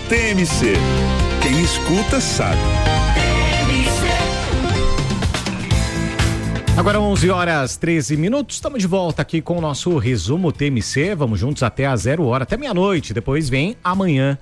TMC. Quem escuta sabe. Agora 11h13, estamos de volta aqui com o nosso resumo TMC, vamos juntos até às 0h, até meia-noite, depois vem amanhã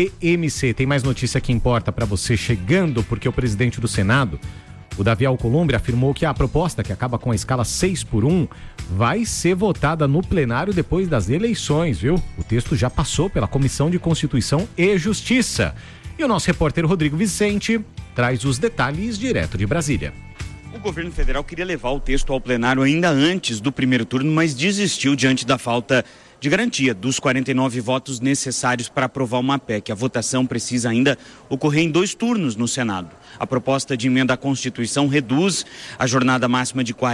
TMC. Tem mais notícia que importa para você chegando, porque o presidente do Senado, o Davi Alcolumbre, afirmou que a proposta, que acaba com a escala 6x1, vai ser votada no plenário depois das eleições, viu? O texto já passou pela Comissão de Constituição e Justiça. E o nosso repórter Rodrigo Vicente traz os detalhes direto de Brasília. O governo federal queria levar o texto ao plenário ainda antes do primeiro turno, mas desistiu diante da falta de garantia dos 49 votos necessários para aprovar uma PEC. A votação precisa ainda ocorrer em 2 turnos no Senado. A proposta de emenda à Constituição reduz a jornada máxima de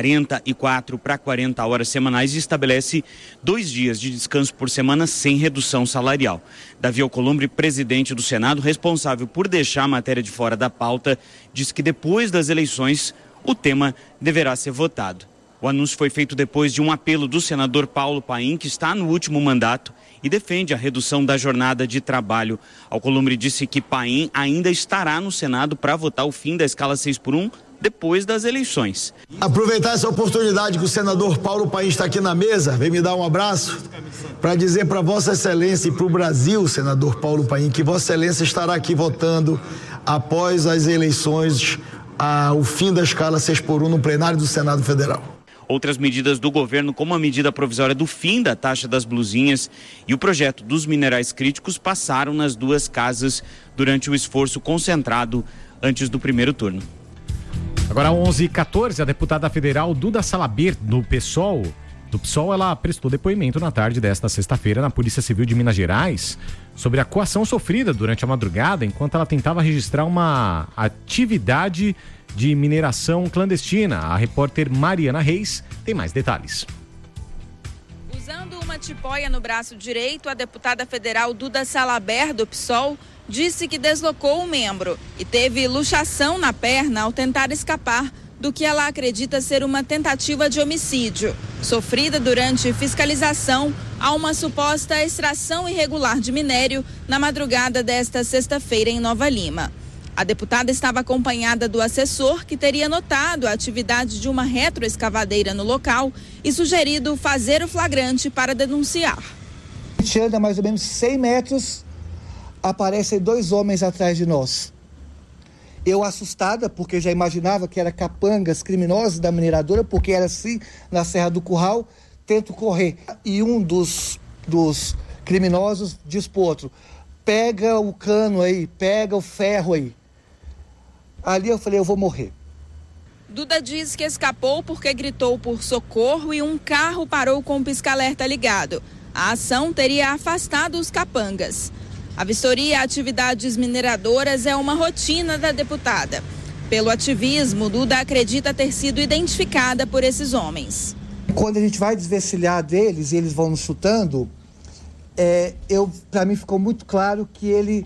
44 para 40 horas semanais e estabelece 2 dias de descanso por semana sem redução salarial. Davi Alcolumbre, presidente do Senado, responsável por deixar a matéria de fora da pauta, disse que depois das eleições o tema deverá ser votado. O anúncio foi feito depois de um apelo do senador Paulo Paim, que está no último mandato e defende a redução da jornada de trabalho. Alcolumbre disse que Paim ainda estará no Senado para votar o fim da escala 6x1 depois das eleições. Aproveitar essa oportunidade que o senador Paulo Paim está aqui na mesa, vem me dar um abraço, para dizer para Vossa Excelência e para o Brasil, senador Paulo Paim, que Vossa Excelência estará aqui votando após as eleições o fim da escala 6x1 no plenário do Senado Federal. Outras medidas do governo, como a medida provisória do fim da taxa das blusinhas e o projeto dos minerais críticos, passaram nas 2 casas durante o esforço concentrado antes do primeiro turno. Agora 11h14, a deputada federal Duda Salabert, do PSOL, ela prestou depoimento na tarde desta sexta-feira na Polícia Civil de Minas Gerais sobre a coação sofrida durante a madrugada enquanto ela tentava registrar uma atividade de mineração clandestina. A repórter Mariana Reis tem mais detalhes. Usando uma tipóia no braço direito, a deputada federal Duda Salabert, do PSOL, disse que deslocou o membro e teve luxação na perna ao tentar escapar do que ela acredita ser uma tentativa de homicídio, sofrida durante fiscalização a uma suposta extração irregular de minério na madrugada desta sexta-feira em Nova Lima. A deputada estava acompanhada do assessor, que teria notado a atividade de uma retroescavadeira no local e sugerido fazer o flagrante para denunciar. A gente anda mais ou menos 100 metros, aparecem 2 homens atrás de nós. Eu assustada, porque já imaginava que era capangas criminosos da mineradora, porque era assim na Serra do Curral, tento correr. E um dos criminosos diz pro outro, pega o cano aí, pega o ferro aí. Ali eu falei, eu vou morrer. Duda diz que escapou porque gritou por socorro e um carro parou com o pisca-alerta ligado. A ação teria afastado os capangas. A vistoria a atividades mineradoras é uma rotina da deputada. Pelo ativismo, Duda acredita ter sido identificada por esses homens. Quando a gente vai desvencilhar deles e eles vão nos chutando, para mim ficou muito claro que ele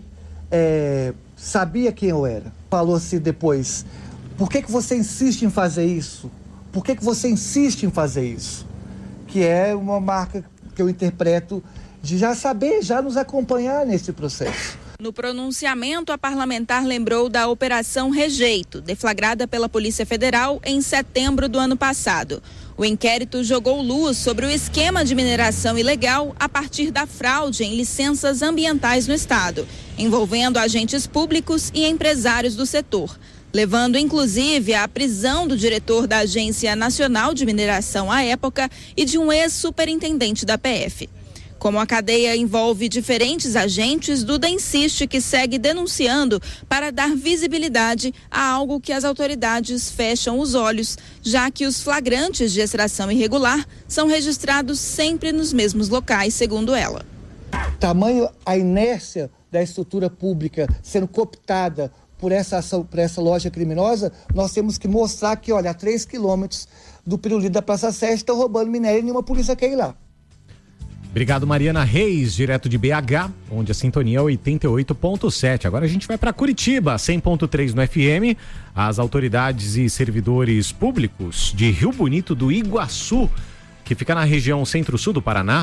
sabia quem eu era. Falou assim depois, por que você insiste em fazer isso? Por que você insiste em fazer isso? Que é uma marca que eu interpreto de já saber, já nos acompanhar nesse processo. No pronunciamento, a parlamentar lembrou da Operação Rejeito, deflagrada pela Polícia Federal em setembro do ano passado. O inquérito jogou luz sobre o esquema de mineração ilegal a partir da fraude em licenças ambientais no estado, envolvendo agentes públicos e empresários do setor, levando inclusive à prisão do diretor da Agência Nacional de Mineração à época e de um ex-superintendente da PF. Como a cadeia envolve diferentes agentes, Duda insiste que segue denunciando para dar visibilidade a algo que as autoridades fecham os olhos, já que os flagrantes de extração irregular são registrados sempre nos mesmos locais, segundo ela. Tamanho a inércia da estrutura pública sendo cooptada por essa ação, por essa loja criminosa, nós temos que mostrar que, olha, a 3 quilômetros do pirulito da Praça 7 estão roubando minério e nenhuma polícia quer ir lá. Obrigado, Mariana Reis, direto de BH, onde a sintonia é 88.7. Agora a gente vai para Curitiba, 100.3 no FM. As autoridades e servidores públicos de Rio Bonito do Iguaçu, que fica na região centro-sul do Paraná,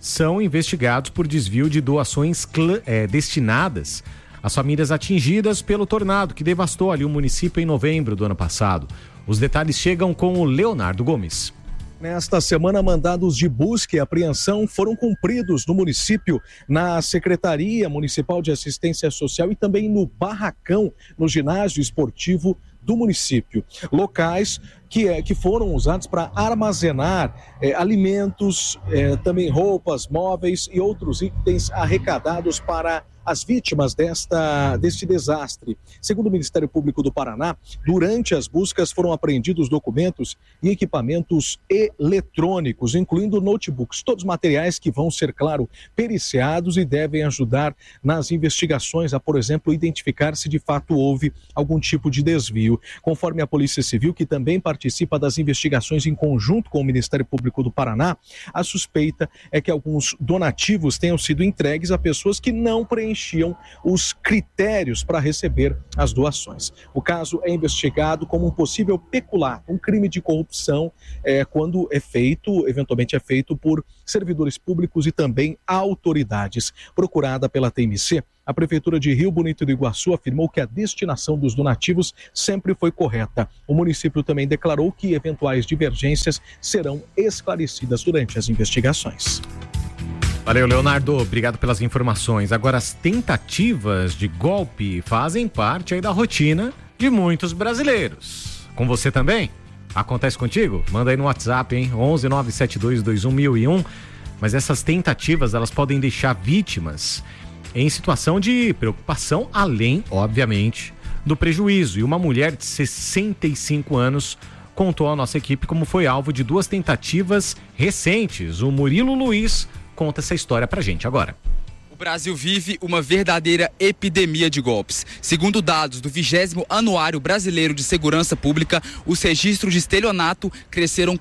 são investigados por desvio de doações destinadas às famílias atingidas pelo tornado que devastou ali o município em novembro do ano passado. Os detalhes chegam com o Leonardo Gomes. Nesta semana, mandados de busca e apreensão foram cumpridos no município, na Secretaria Municipal de Assistência Social e também no Barracão, no ginásio esportivo do município. Locais que foram usados para armazenar alimentos, também roupas, móveis e outros itens arrecadados para as vítimas deste desastre. Segundo o Ministério Público do Paraná, durante as buscas foram apreendidos documentos e equipamentos eletrônicos, incluindo notebooks, todos materiais que vão ser, claro, periciados e devem ajudar nas investigações a, por exemplo, identificar se de fato houve algum tipo de desvio. Conforme a Polícia Civil, que também participa das investigações em conjunto com o Ministério Público do Paraná, a suspeita é que alguns donativos tenham sido entregues a pessoas que não preenchiam os critérios para receber as doações. O caso é investigado como um possível peculato, um crime de corrupção, quando eventualmente é feito por servidores públicos e também autoridades. Procurada pela TMC, a Prefeitura de Rio Bonito do Iguaçu afirmou que a destinação dos donativos sempre foi correta. O município também declarou que eventuais divergências serão esclarecidas durante as investigações. Valeu, Leonardo. Obrigado pelas informações. Agora, as tentativas de golpe fazem parte aí da rotina de muitos brasileiros. Com você também? Acontece contigo? Manda aí no WhatsApp, hein? 11 972 21 1001. Mas essas tentativas, elas podem deixar vítimas em situação de preocupação, além, obviamente, do prejuízo. E uma mulher de 65 anos contou à nossa equipe como foi alvo de 2 tentativas recentes. O Murilo Luiz conta essa história pra gente agora. O Brasil vive uma verdadeira epidemia de golpes. Segundo dados do 20º Anuário Brasileiro de Segurança Pública, os registros de estelionato cresceram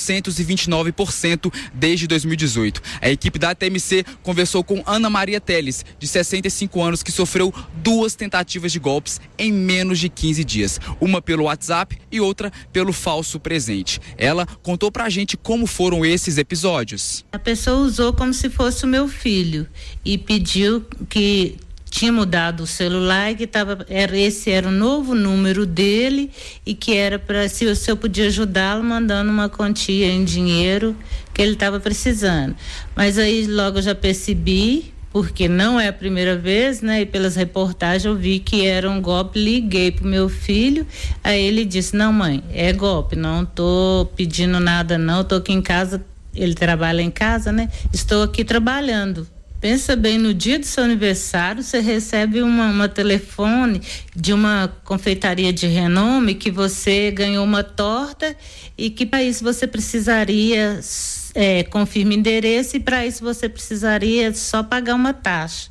429% desde 2018. A equipe da TMC conversou com Ana Maria Teles, de 65 anos, que sofreu 2 tentativas de golpes em menos de 15 dias. Uma pelo WhatsApp e outra pelo falso presente. Ela contou pra gente como foram esses episódios. A pessoa usou como se fosse o meu filho e pediu que tinha mudado o celular e que esse era o novo número dele e que era para se eu podia ajudá-lo mandando uma quantia em dinheiro que ele estava precisando. Mas aí logo eu já percebi, porque não é a primeira vez, né? E pelas reportagens eu vi que era um golpe. Liguei pro meu filho, aí ele disse: não, mãe, é golpe, não tô pedindo nada não, tô aqui em casa. Ele trabalha em casa, né? Estou aqui trabalhando. Pensa bem, no dia do seu aniversário você recebe uma telefone de uma confeitaria de renome que você ganhou uma torta e que para isso você precisaria confirma endereço e para isso você precisaria só pagar uma taxa.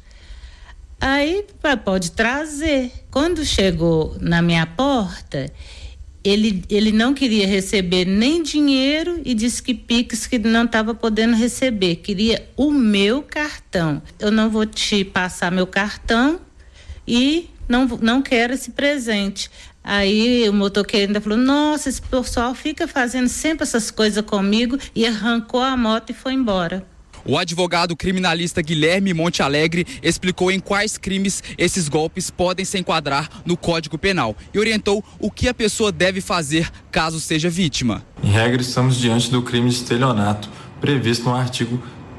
Aí pode trazer. Quando chegou na minha porta, ele não queria receber nem dinheiro e disse que Pix que não estava podendo receber, queria o meu cartão. Eu não vou te passar meu cartão e não quero esse presente. Aí o motoqueiro ainda falou: nossa, esse pessoal fica fazendo sempre essas coisas comigo, e arrancou a moto e foi embora. O advogado criminalista Guilherme Monte Alegre explicou em quais crimes esses golpes podem se enquadrar no Código Penal e orientou o que a pessoa deve fazer caso seja vítima. Em regra, estamos diante do crime de estelionato, previsto no artigo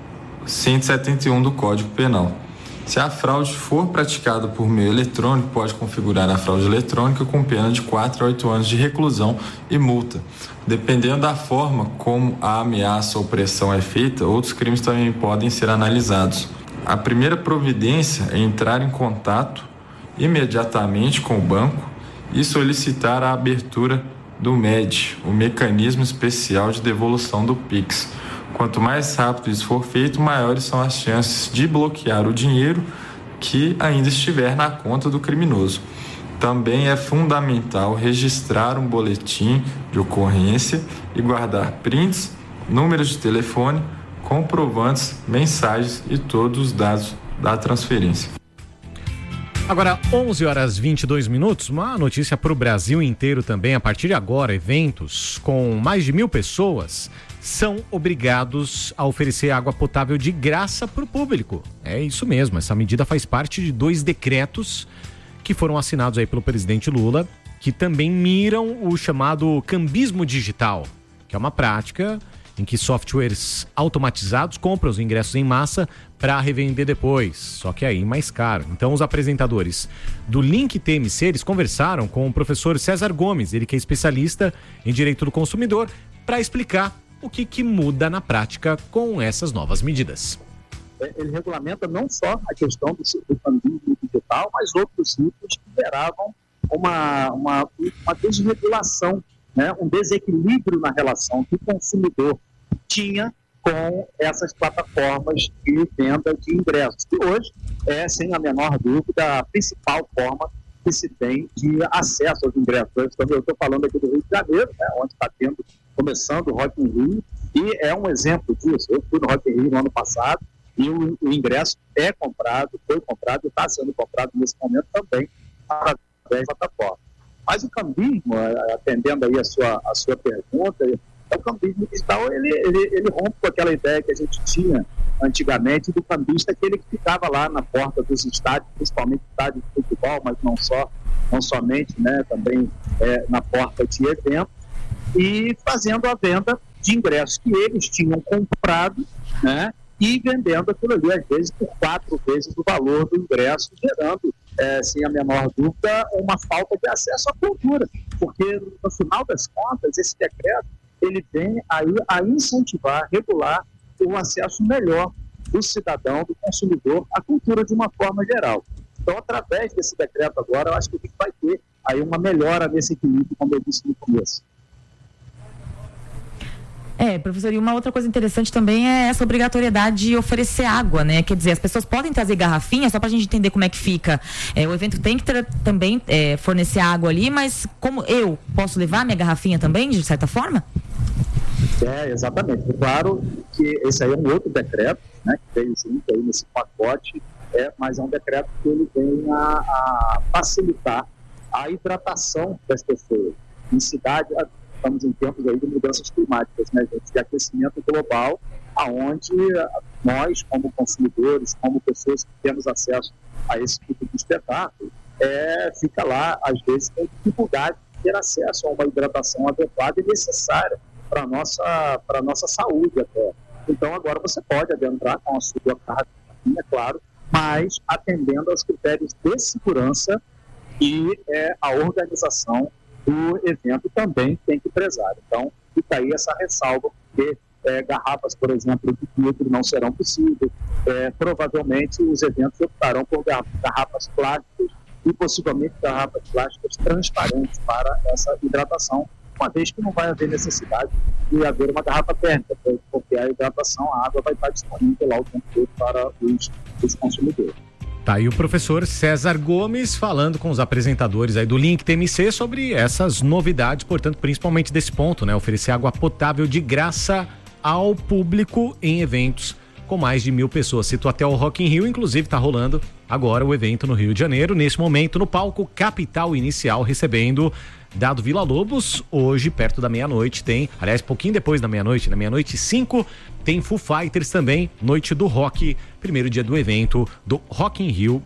171 do Código Penal. Se a fraude for praticada por meio eletrônico, pode configurar a fraude eletrônica com pena de 4 a 8 anos de reclusão e multa. Dependendo da forma como a ameaça ou pressão é feita, outros crimes também podem ser analisados. A primeira providência é entrar em contato imediatamente com o banco e solicitar a abertura do MED, o Mecanismo Especial de Devolução do Pix. Quanto mais rápido isso for feito, maiores são as chances de bloquear o dinheiro que ainda estiver na conta do criminoso. Também é fundamental registrar um boletim de ocorrência e guardar prints, números de telefone, comprovantes, mensagens e todos os dados da transferência. Agora, 11h22, uma notícia para o Brasil inteiro também. A partir de agora, eventos com mais de 1.000 pessoas são obrigados a oferecer água potável de graça para o público. É isso mesmo, essa medida faz parte de 2 decretos que foram assinados aí pelo presidente Lula, que também miram o chamado cambismo digital, que é uma prática em que softwares automatizados compram os ingressos em massa para revender depois, só que aí mais caro. Então os apresentadores do Link TMC, eles conversaram com o professor César Gomes, ele que é especialista em direito do consumidor, para explicar o que muda na prática com essas novas medidas. Ele regulamenta não só a questão do cambismo digital, mas outros ritos que geravam uma desregulação, né? Um desequilíbrio na relação que o consumidor tinha com essas plataformas de venda de ingressos, que hoje é, sem a menor dúvida, a principal forma que se tem de acesso aos ingressos. Eu estou falando aqui do Rio de Janeiro, né, onde está começando o Rock in Rio, e é um exemplo disso. Eu fui no Rock in Rio no ano passado, e o ingresso foi comprado e está sendo comprado nesse momento também através da plataforma. Mas o cambismo, atendendo aí a sua pergunta, o cambismo digital, ele rompe com aquela ideia que a gente tinha antigamente do cambista, aquele que ficava lá na porta dos estádios, principalmente estádios de futebol, mas não somente, né, também na porta de eventos, e fazendo a venda de ingressos que eles tinham comprado, né, e vendendo aquilo ali, às vezes, por 4 vezes o valor do ingresso, gerando, sem a menor dúvida, uma falta de acesso à cultura. Porque, no final das contas, esse decreto, ele vem aí a incentivar, regular o acesso melhor do cidadão, do consumidor, à cultura de uma forma geral. Então, através desse decreto agora, eu acho que a gente vai ter aí uma melhora nesse equilíbrio, como eu disse no começo. Professor, e uma outra coisa interessante também é essa obrigatoriedade de oferecer água, né? Quer dizer, as pessoas podem trazer garrafinha, só pra gente entender como é que fica. O evento tem que também fornecer água ali, mas como eu posso levar minha garrafinha também, de certa forma? Exatamente. Claro que esse aí é um outro decreto, né, que veio junto aí nesse pacote, mas é um decreto que ele vem a facilitar a hidratação das pessoas. Em cidade, estamos em tempos aí de mudanças climáticas, né, gente, de aquecimento global, aonde nós, como consumidores, como pessoas que temos acesso a esse tipo de espetáculo, fica lá, às vezes, com dificuldade de ter acesso a uma hidratação adequada e necessária para a nossa saúde até. Então, agora você pode adentrar com a sua garrafinha, claro, mas atendendo aos critérios de segurança e a organização do evento também tem que prezar. Então, fica aí essa ressalva, porque garrafas, por exemplo, de vidro não serão possíveis. Provavelmente, os eventos optarão por garrafas plásticas e possivelmente garrafas plásticas transparentes para essa hidratação, uma vez que não vai haver necessidade de haver uma garrafa térmica, porque a hidratação, a água vai estar disponível lá o tempo todo para os consumidores. Tá aí o professor César Gomes falando com os apresentadores aí do Link TMC sobre essas novidades, portanto, principalmente desse ponto, né? Oferecer água potável de graça ao público em eventos com mais de 1.000 pessoas. Citou até o Rock in Rio, inclusive tá rolando agora o evento no Rio de Janeiro, nesse momento no palco Capital Inicial, recebendo Dado Villa-Lobos. Hoje, perto da meia-noite, tem, aliás, pouquinho depois da meia-noite, na meia-noite 5, tem Foo Fighters também, Noite do Rock, primeiro dia do evento do Rock in Rio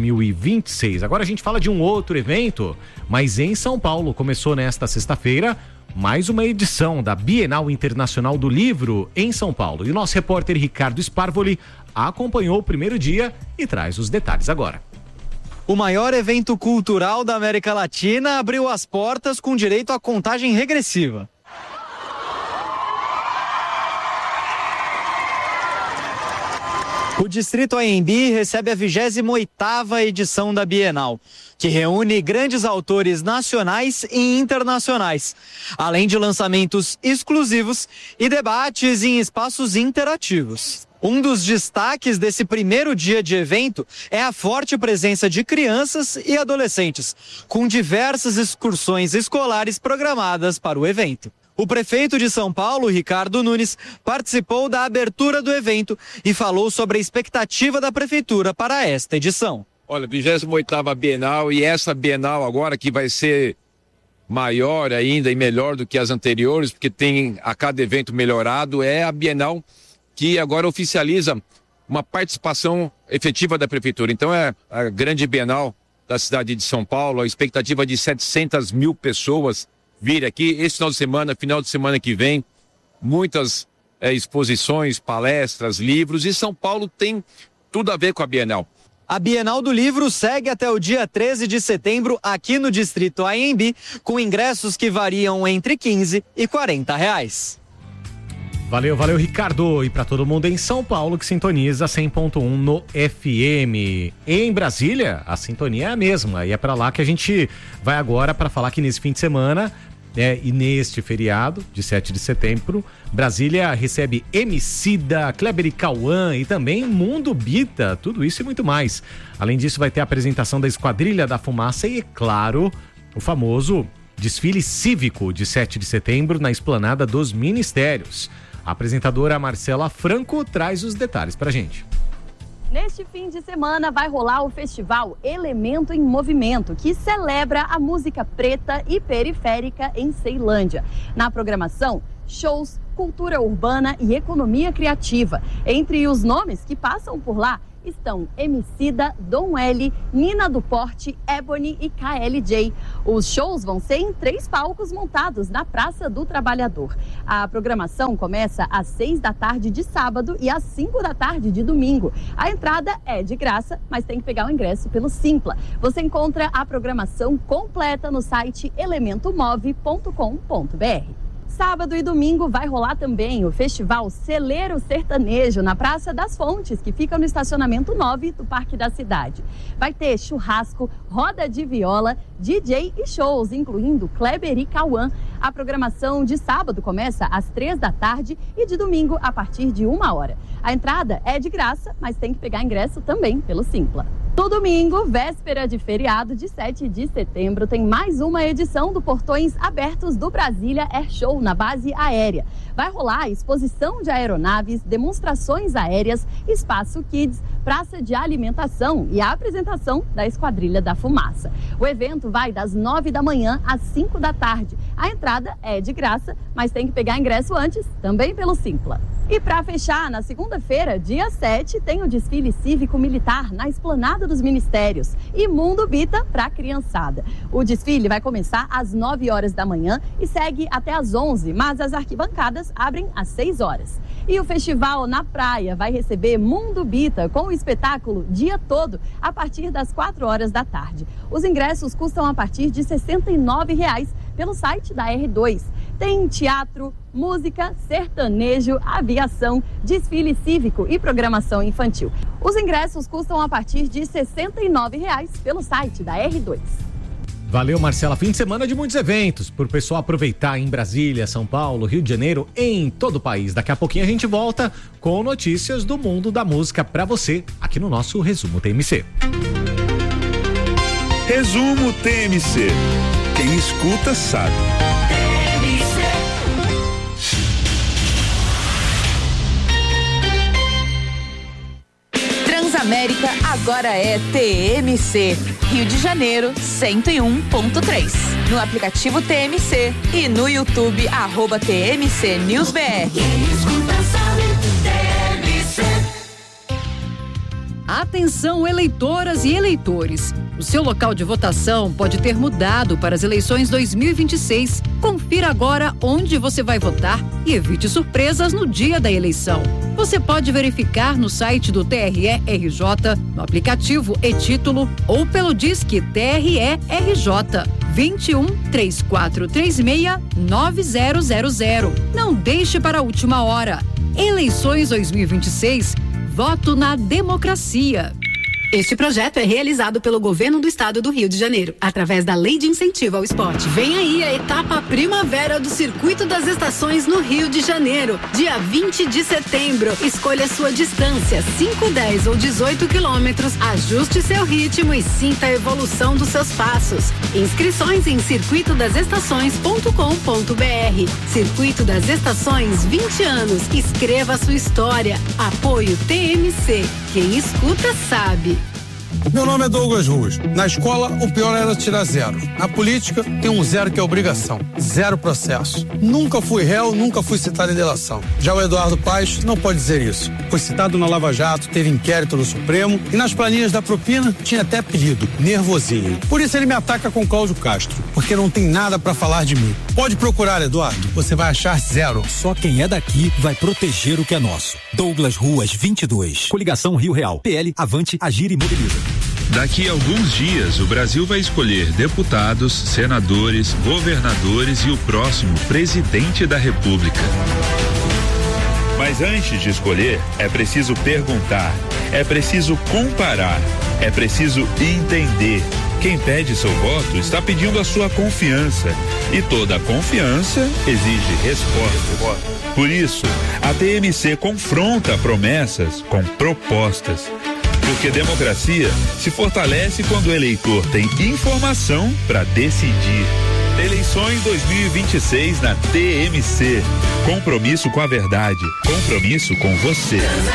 2026. Agora a gente fala de um outro evento, mas em São Paulo. Começou nesta sexta-feira mais uma edição da Bienal Internacional do Livro em São Paulo. E o nosso repórter Ricardo Sparvoli acompanhou o primeiro dia e traz os detalhes agora. O maior evento cultural da América Latina abriu as portas com direito à contagem regressiva. O Distrito AMB recebe a 28ª edição da Bienal, que reúne grandes autores nacionais e internacionais, além de lançamentos exclusivos e debates em espaços interativos. Um dos destaques desse primeiro dia de evento é a forte presença de crianças e adolescentes, com diversas excursões escolares programadas para o evento. O prefeito de São Paulo, Ricardo Nunes, participou da abertura do evento e falou sobre a expectativa da prefeitura para esta edição. Olha, 28ª Bienal, e essa Bienal agora que vai ser maior ainda e melhor do que as anteriores, porque tem a cada evento melhorado, é a Bienal, que agora oficializa uma participação efetiva da Prefeitura. Então é a grande Bienal da cidade de São Paulo, a expectativa de 700 mil pessoas vir aqui esse final de semana que vem, muitas exposições, palestras, livros, e São Paulo tem tudo a ver com a Bienal. A Bienal do Livro segue até o dia 13 de setembro aqui no Distrito AMB, com ingressos que variam entre R$15 e R$40. Valeu, Ricardo. E para todo mundo em São Paulo que sintoniza 100.1 no FM. Em Brasília, a sintonia é a mesma. E é para lá que a gente vai agora para falar que nesse fim de semana e neste feriado de 7 de setembro, Brasília recebe Emicida, Kleber e Cauã e também Mundo Bita, tudo isso e muito mais. Além disso, vai ter a apresentação da Esquadrilha da Fumaça e, é claro, o famoso desfile cívico de 7 de setembro na Esplanada dos Ministérios. A apresentadora Marcela Franco traz os detalhes pra gente. Neste fim de semana vai rolar o festival Elemento em Movimento, que celebra a música preta e periférica em Ceilândia. Na programação, shows, cultura urbana e economia criativa. Entre os nomes que passam por lá estão Emicida, Dom L, Nina do Porte, Ebony e KLJ. Os shows vão ser em 3 palcos montados na Praça do Trabalhador. A programação começa às 6 da tarde de sábado e às 5 da tarde de domingo. A entrada é de graça, mas tem que pegar o ingresso pelo Simpla. Você encontra a programação completa no site elementomove.com.br. Sábado e domingo vai rolar também o Festival Celeiro Sertanejo na Praça das Fontes, que fica no estacionamento 9 do Parque da Cidade. Vai ter churrasco, roda de viola, DJ e shows, incluindo Kleber e Cauã. A programação de sábado começa às 3 da tarde e de domingo a partir de 1h. A entrada é de graça, mas tem que pegar ingresso também pelo Simpla. No domingo, véspera de feriado de 7 de setembro, tem mais uma edição do Portões Abertos do Brasília Air Show na base aérea. Vai rolar exposição de aeronaves, demonstrações aéreas, espaço kids, praça de alimentação e a apresentação da Esquadrilha da Fumaça. O evento vai das 9 da manhã às 5 da tarde. A entrada é de graça, mas tem que pegar ingresso antes, também pelo Simpla. E para fechar, na segunda-feira, dia 7, tem o desfile cívico-militar na Esplanada dos Ministérios e Mundo Bita para a criançada. O desfile vai começar às 9h da manhã e segue até às 11h, mas as arquibancadas abrem às 6h. E o festival na praia vai receber Mundo Bita com o espetáculo dia todo a partir das 4h da tarde. Os ingressos custam a partir de R$ 69,00 pelo site da R2. Tem teatro, música, sertanejo, aviação, desfile cívico e programação infantil. Os ingressos custam a partir de R$ 69,00 pelo site da R2. Valeu, Marcela. Fim de semana de muitos eventos para o pessoal aproveitar em Brasília, São Paulo, Rio de Janeiro, em todo o país. Daqui a pouquinho a gente volta com notícias do mundo da música para você aqui no nosso Resumo TMC. Resumo TMC. Quem escuta sabe. Transamérica agora é TMC. Rio de Janeiro 101.3. No aplicativo TMC e no YouTube @TMC News BR. Atenção, eleitoras e eleitores. O seu local de votação pode ter mudado para as eleições 2026. Confira agora onde você vai votar e evite surpresas no dia da eleição. Você pode verificar no site do TRE-RJ, no aplicativo e-Título ou pelo Disque TRE-RJ 21 3436 9000. Não deixe para a última hora. Eleições 2026. Voto na democracia. Este projeto é realizado pelo Governo do Estado do Rio de Janeiro, através da Lei de Incentivo ao Esporte. Vem aí a etapa primavera do Circuito das Estações no Rio de Janeiro, dia 20 de setembro. Escolha sua distância, 5, 10 ou 18 quilômetros, ajuste seu ritmo e sinta a evolução dos seus passos. Inscrições em circuitodasestações.com.br. Circuito das Estações, 20 anos. Escreva sua história. Apoio TMC. Quem escuta sabe. Meu nome é Douglas Ruas. Na escola, o pior era tirar 0. Na política, tem um 0 que é obrigação. 0 processo. Nunca fui réu, nunca fui citado em delação. Já o Eduardo Paes não pode dizer isso. Foi citado na Lava Jato, teve inquérito no Supremo e nas planilhas da propina tinha até apelido, Nervosinho. Por isso ele me ataca com Cláudio Castro, porque não tem nada pra falar de mim. Pode procurar, Eduardo, você vai achar 0. Só quem é daqui vai proteger o que é nosso. Douglas Ruas 22. Coligação Rio Real. PL, Avante, Agir e Mobiliza. Daqui a alguns dias, o Brasil vai escolher deputados, senadores, governadores e o próximo presidente da República. Mas antes de escolher, é preciso perguntar, é preciso comparar, é preciso entender. Quem pede seu voto está pedindo a sua confiança. E toda confiança exige resposta. Por isso, a TMC confronta promessas com propostas. Porque democracia se fortalece quando o eleitor tem informação para decidir. Eleições 2026 na TMC. Compromisso com a verdade. Compromisso com você.